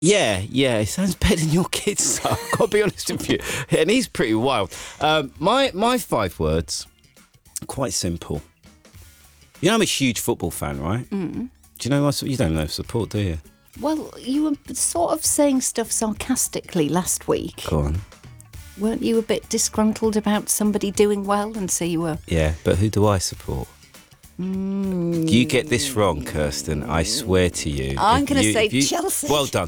Yeah, it sounds better than your kids, so I've got to be honest with you. And he's pretty wild. My 5 words, quite simple. You know I'm a huge football fan, right? Mm. Do you know you don't know support, do you? Well, you were sort of saying stuff sarcastically last week. Go on. Weren't you a bit disgruntled about somebody doing well, and so you were... Yeah, but who do I support? You get this wrong, Kirsten, I swear to you. I'm going to say Chelsea. Well done.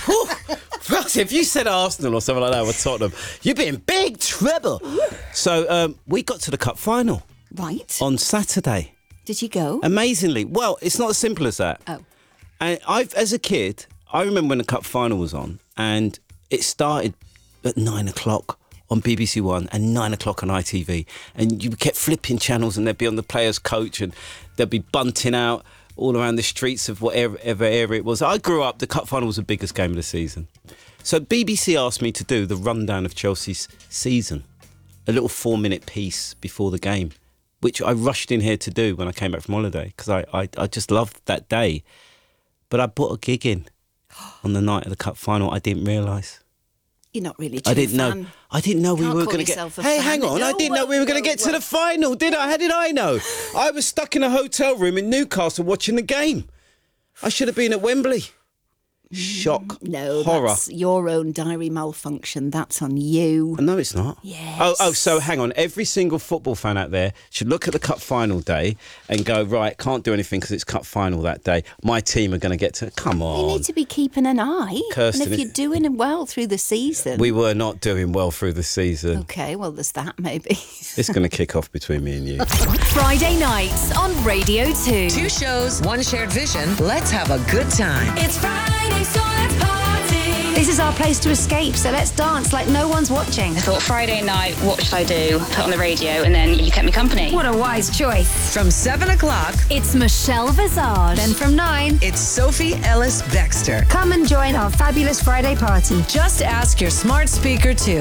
If you said Arsenal or something like that, or Tottenham, you'd be in big trouble. So we got to the cup final. Right. On Saturday. Did you go? Amazingly. Well, it's not as simple as that. Oh. And as a kid, I remember when the cup final was on, and it started at 9 o'clock on BBC One and 9 o'clock on ITV. And you kept flipping channels and they'd be on the players' coach and they'd be bunting out all around the streets of whatever area it was. I grew up, the cup final was the biggest game of the season. So BBC asked me to do the rundown of Chelsea's season, a little 4-minute piece before the game, which I rushed in here to do when I came back from holiday because I just loved that day. But I put a gig in on the night of the cup final. I didn't realise. You're not really a fan. know. I didn't know we were going to get... Hey, hang on. I didn't know we were going to get to the final, did I? How did I know? I was stuck in a hotel room in Newcastle watching the game. I should have been at Wembley. Shock. No, horror. That's your own diary malfunction. That's on you. No, it's not. Yes. Oh, so hang on. Every single football fan out there should look at the cup final day and go, right, can't do anything because it's cup final that day. My team are going to get to... Come on. You need to be keeping an eye. Kirsten, and if you're doing well through the season... We were not doing well through the season. OK, well, there's that, maybe. It's going to kick off between me and you. Friday nights on Radio 2. 2 shows, 1 shared vision. Let's have a good time. It's Friday, so let's party. This is our place to escape, so let's dance like no one's watching. I thought Friday night, what should I do? Put on the radio and then you kept me company. What a wise choice. From 7 o'clock, It's Michelle Visage. Then from 9, it's Sophie Ellis Bextor. come and join our fabulous Friday party. Just ask your smart speaker to...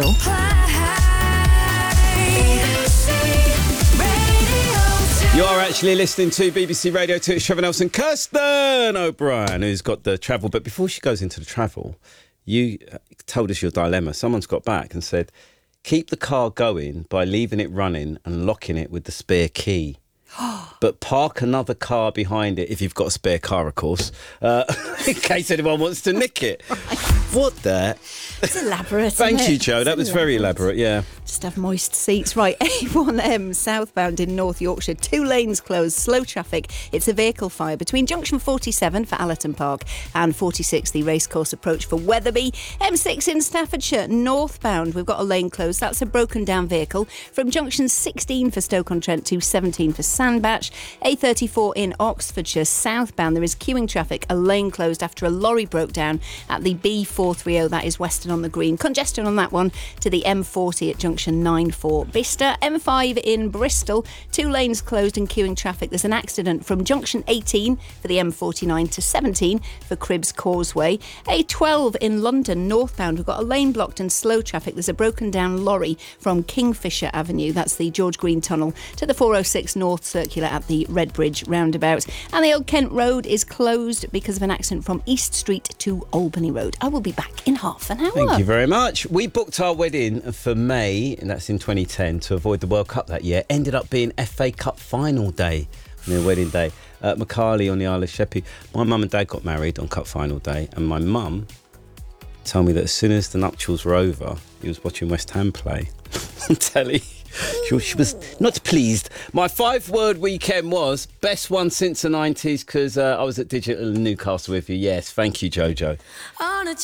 You are actually listening to BBC Radio 2. It's Trevor Nelson, Kirsten O'Brien, who's got the travel. But before she goes into the travel, you told us your dilemma. Someone's got back and said, keep the car going by leaving it running and locking it with the spare key. But park another car behind it, if you've got a spare car, of course, in case anyone wants to nick it. What the... It's elaborate. Thank you, Joe. That was very elaborate, yeah. Just have moist seats. Right, A1M southbound in North Yorkshire. 2 lanes closed, slow traffic. It's a vehicle fire between junction 47 for Allerton Park and 46, the racecourse approach for Wetherby. M6 in Staffordshire, northbound. We've got a lane closed. That's a broken down vehicle from junction 16 for Stoke-on-Trent to 17 for Sandbach. A34 in Oxfordshire, southbound. There is queuing traffic. A lane closed after a lorry broke down at the B430. That is Weston on the Green. Congestion on that one to the M40 at junction 9 for Bicester. M5 in Bristol, 2 lanes closed and queuing traffic. There's an accident from junction 18 for the M49 to 17 for Cribbs Causeway. A12 in London, northbound. We've got a lane blocked and slow traffic. There's a broken down lorry from Kingfisher Avenue. That's the George Green Tunnel to the 406 North Circular at the Redbridge roundabout. And the Old Kent Road is closed because of an accident from East Street to Albany Road. I will be back in half an hour. Thank you very much. We booked our wedding for May, and that's in 2010, to avoid the World Cup that year. Ended up being FA Cup final day, on their wedding day, at Macaulay on the Isle of Sheppey. My mum and dad got married on Cup final day, and my mum told me that as soon as the nuptials were over, he was watching West Ham play on telly. She was not pleased. My 5-word weekend was best one since the 90s because I was at Digital in Newcastle with you. Yes, thank you, Jojo. On a